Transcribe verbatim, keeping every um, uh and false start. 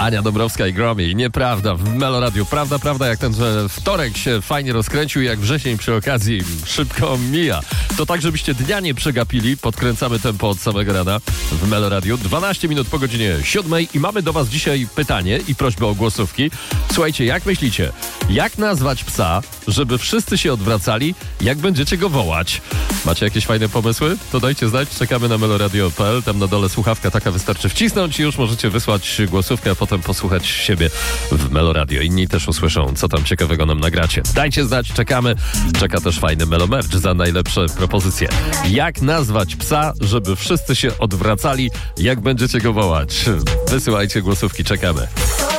Ania Dąbrowska i Gromi. Nieprawda w Meloradiu. Prawda, prawda, jak ten że wtorek się fajnie rozkręcił, jak wrzesień przy okazji szybko mija. To tak, żebyście dnia nie przegapili. Podkręcamy tempo od samego rana w Meloradiu. dwanaście minut po godzinie siódmej i mamy do was dzisiaj pytanie i prośbę o głosówki. Słuchajcie, jak myślicie, jak nazwać psa, żeby wszyscy się odwracali, jak będziecie go wołać? Macie jakieś fajne pomysły? To dajcie znać. Czekamy na meloradio kropka p l. Tam na dole słuchawka taka wystarczy wcisnąć i już możecie wysłać głosówkę, a potem posłuchać siebie w Meloradio. Inni też usłyszą, co tam ciekawego nam nagracie. Dajcie znać, czekamy. Czeka też fajny Melomerch za najlepsze propozycje. Jak nazwać psa, żeby wszyscy się odwracali, jak będziecie go wołać? Wysyłajcie głosówki, czekamy.